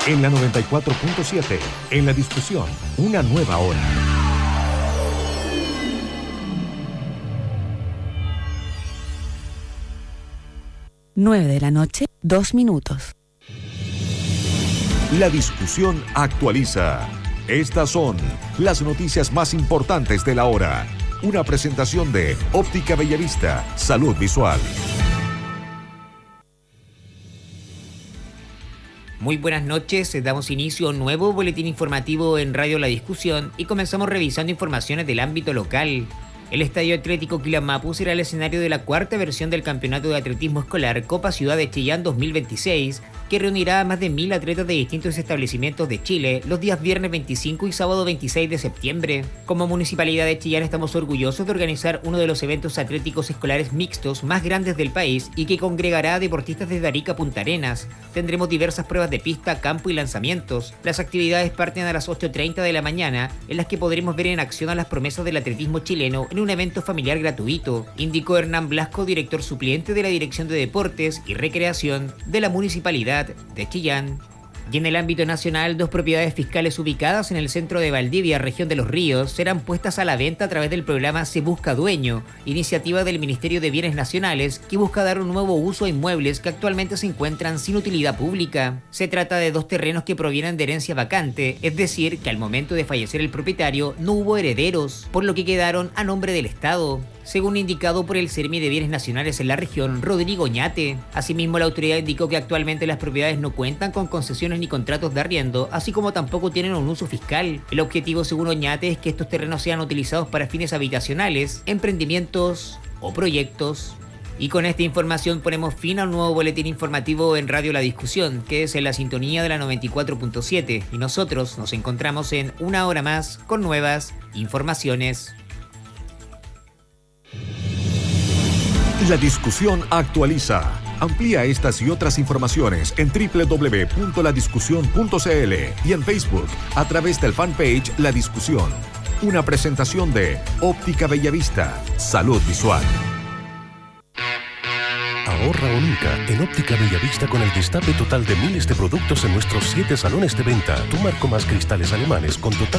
En la 94.7, en la discusión, una nueva hora. Nueve de la noche, 2 minutos. La discusión actualiza. Estas son las noticias más importantes de la hora. Una presentación de Óptica Bellavista, Salud Visual. Muy buenas noches, damos inicio a un nuevo boletín informativo en Radio La Discusión y comenzamos revisando informaciones del ámbito local. El Estadio Atlético Quilamapu será el escenario de la cuarta versión del Campeonato de Atletismo Escolar Copa Ciudad de Chillán 2026, que reunirá a más de 1.000 atletas de distintos establecimientos de Chile los días viernes 25 y sábado 26 de septiembre. Como Municipalidad de Chillán estamos orgullosos de organizar uno de los eventos atléticos escolares mixtos más grandes del país y que congregará a deportistas desde Arica a Punta Arenas. Tendremos diversas pruebas de pista, campo y lanzamientos. Las actividades parten a las 8:30 de la mañana, en las que podremos ver en acción a las promesas del atletismo chileno en un evento familiar gratuito, indicó Hernán Blasco, director suplente de la Dirección de Deportes y Recreación de la Municipalidad de Chillán. Y en el ámbito nacional, 2 propiedades fiscales ubicadas en el centro de Valdivia, región de Los Ríos, serán puestas a la venta a través del programa Se Busca Dueño, iniciativa del Ministerio de Bienes Nacionales que busca dar un nuevo uso a inmuebles que actualmente se encuentran sin utilidad pública. Se trata de 2 terrenos que provienen de herencia vacante, es decir, que al momento de fallecer el propietario no hubo herederos, por lo que quedaron a nombre del Estado, según indicado por el Sermi de Bienes Nacionales en la región, Rodrigo Oñate. Asimismo, la autoridad indicó que actualmente las propiedades no cuentan con concesiones ni contratos de arriendo, así como tampoco tienen un uso fiscal. El objetivo, según Oñate, es que estos terrenos sean utilizados para fines habitacionales, emprendimientos o proyectos. Y con esta información ponemos fin a un nuevo boletín informativo en Radio La Discusión, que es en la sintonía de la 94.7, y nosotros nos encontramos en una hora más con nuevas informaciones. La discusión actualiza. Amplía estas y otras informaciones en www.ladiscusión.cl y en Facebook a través del fanpage La Discusión. Una presentación de Óptica Bellavista, Salud Visual. Ahorra o nunca en Óptica Bellavista con el destape total de miles de productos en nuestros 7 salones de venta. Tu marco más cristales alemanes con total